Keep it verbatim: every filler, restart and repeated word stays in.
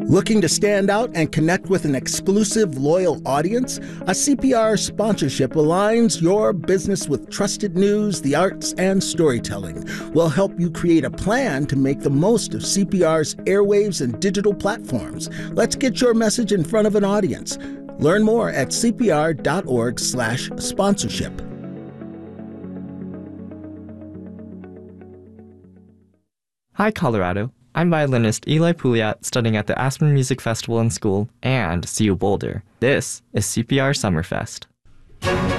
Looking to stand out and connect with an exclusive, loyal audience? A C P R sponsorship aligns your business with trusted news, the arts, and storytelling. We'll help you create a plan to make the most of C P R's airwaves and digital platforms. Let's get your message in front of an audience. Learn more at c p r dot org slash sponsorship. Hi, Colorado. I'm violinist Eli Pouliot, studying at the Aspen Music Festival and School and C U Boulder. This is C P R Summerfest.